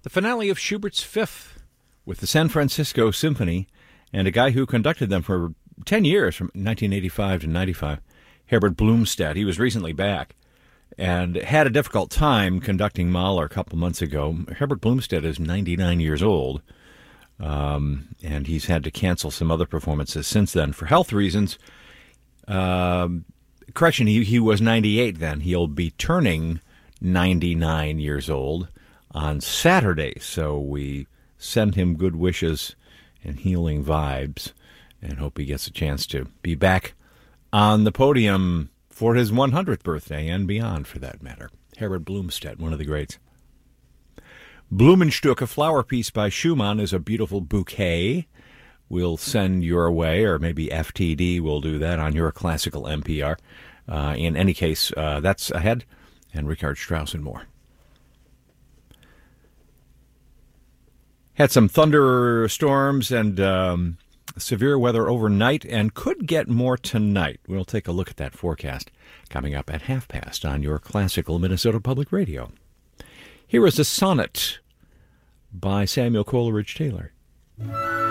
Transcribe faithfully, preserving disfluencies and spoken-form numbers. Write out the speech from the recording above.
The finale of Schubert's Fifth with the San Francisco Symphony and a guy who conducted them for ten years, from nineteen eighty-five to ninety-five, Herbert Blomstedt. He was recently back and had a difficult time conducting Mahler a couple months ago. Herbert Blomstedt is ninety-nine years old, um, and he's had to cancel some other performances since then for health reasons. Um, correction, he, he was ninety-eight then. He'll be turning ninety-nine years old on Saturday, so we send him good wishes and healing vibes and hope he gets a chance to be back on the podium for his one hundredth birthday and beyond, for that matter. Herbert Blomstedt, one of the greats. Blumenstück, a flower piece by Schumann, is a beautiful bouquet. We'll send your way, or maybe F T D will do that on your classical N P R. Uh, in any case, uh, that's ahead, and Richard Strauss and more. Had some thunderstorms and um, severe weather overnight, and could get more tonight. We'll take a look at that forecast coming up at half past on your classical Minnesota Public Radio. Here is a sonnet by Samuel Coleridge Taylor.